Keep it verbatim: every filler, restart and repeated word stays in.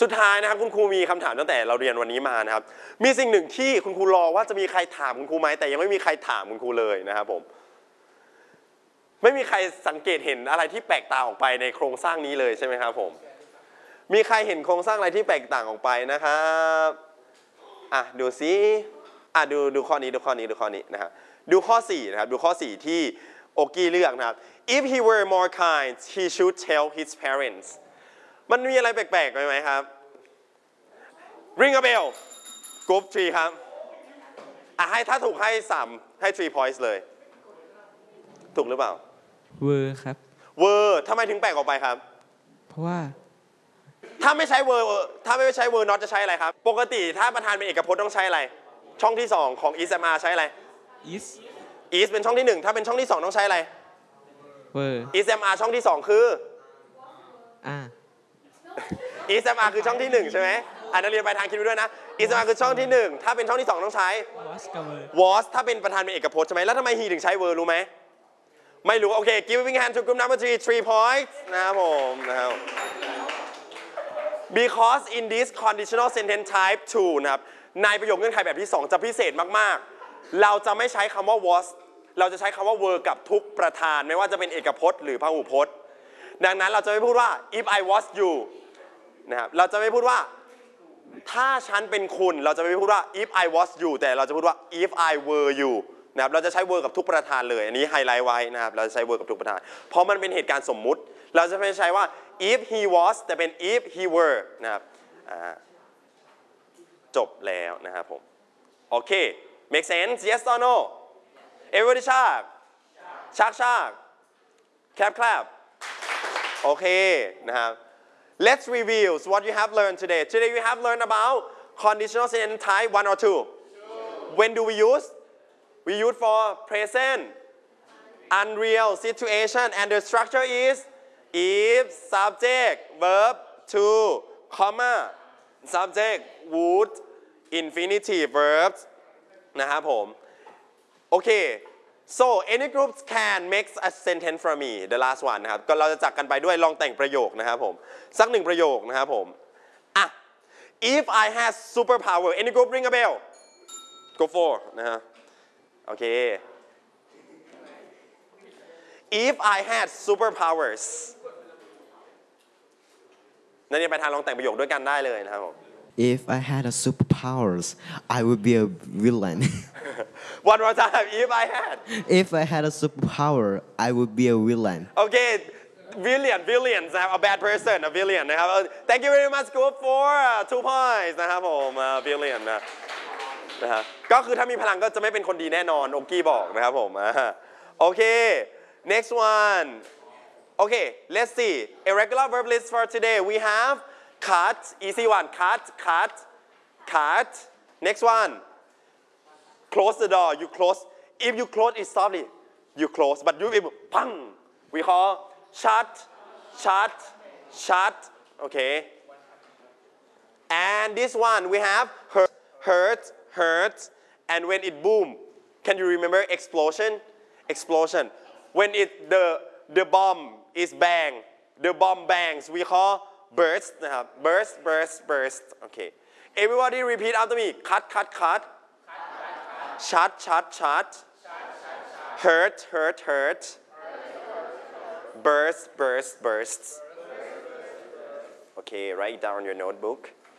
สุดท้ายนะครับคุณครูมีคำถามตั้งแต่เราเรียนวันนี้มานะครับมีสิ่งหนึ่งที่คุณครูรอว่าจะมีใครถามคุณครูไหมแต่ยังไม่มีใครถามคุณครูเลยนะครับผมไม่มีใครสังเกตเห็นอะไรที่แปลกตาออกไปในโครงสร้างนี้เลยใช่ไหมครับผมมีใครเห็นโครงสร้างอะไรที่แตกต่างออกไปนะครับอ่ะดูซิอ่ะดูดูข้อนี้ดูข้อนี้ดูข้อนี้นะครับดูข้อสี่นะครับดูข้อสี่ที่โอกี้เลือกนะครับ if he were more kind he should tell his parents มันมีอะไรแปลกๆไหมครับ ring a bell group three ครับอ่ะให้ถ้าถูกให้สามให้ three points เลยถูกหรือเปล่า were ครับ were ทำไมถึงแปลกออกไปครับเพราะว่าถ้าไม่ใช้ were ถ้าไม่ใช้ were not จะใช้อะไรครับปกติถ้าประธานเป็นเอกพจน์ต้องใช้อะไรช่องที่สองของ is m r ใช้อะไร is is เป็นช่องที่หนึ่งถ้าเป็นช่องที่สองต้องใช้อะไร were is m r ช่องที่สองคืออ่า is m r คือช่องที่หนึ่งใช่ไหมอ่านนักเรียนไปทางคิดด้วยนะ is m r คือช่องที่หนึ่งถ้าเป็นช่องที่สองต้องใช้ was กับ were was ถ้าเป็นประธานเป็นเอกพจน์ใช่ไหมแล้วทำไม he ถึงใช้ were รู้ไหมไม่รู้โอเค giving hand to group number three three points นะครับผมนะครับ because in this conditional sentence type two นะครับในประโยคเงื่อนไขแบบที่สองจะพิเศษมากๆเราจะไม่ใช้คำว่า was เราจะใช้คำว่า were กับทุกประธานไม่ว่าจะเป็นเอกพจน์หรือพหูพจน์ดังนั้นเราจะไม่พูดว่า if I was you นะครับเราจะไม่พูดว่าถ้าฉันเป็นคุณเราจะไม่พูดว่า if I was you แต่เราจะพูดว่า if I were you นะครับเราจะใช้ were กับทุกประธานเลยอันนี้ไฮไลท์ไว้นะครับเราจะใช้ were กับทุกประธานเพราะมันเป็นเหตุการณ์สมมุติเราจะไม่ใช้ว่า if he was แต่เป็น if he were นะครับจบแล้วนะครับผมโอเค make sense yes or no everybody ชักชักชัก clap clap โอเคนะครับ let's review what you have learned today today we have learned about conditional sentence type one or two when do we use we use for present unreal situation and the structure is if subject verb to comma subject would infinitive verbs นะครับผมโอเค so any groups can make a sentence for me the last one นะครับก็เราจะจักกันไปด้วยลองแต่งประโยคนะครับผมสักหนึ่งประโยคนะครับผมอ่ะ if I had superpower any group ring a bell go for นะฮะโอเค if I had superpowers นักเรียนไปทางลองแต่งประโยคด้วยกันได้เลยนะครับผม If I had a superpowers I would be a villain One more time if I had If I had a superpower I would be a villain Okay villain villain นะครับ a bad person a villain นะครับ Thank you very much group for two points นะครับผม villain นะนะฮะก็คือถ้ามีพลังก็จะไม่เป็นคนดีแน่นอนโอกี้บอกนะครับผมโอเค next one Okay let's see irregular verb list for today we have cut easy one cut cut cut next one close the door you close if you close it softly you close but you if pang we call shut shut shut okay and this one we have hurt hurt hurt and when it boom can you remember explosion explosion when it the the bomb is bang the bomb bangs we call burst นะครับ burst burst burst okay everybody repeat after me cut cut cut shut shut shut hurt hurt hurt burst burst burst okay write it down on your notebook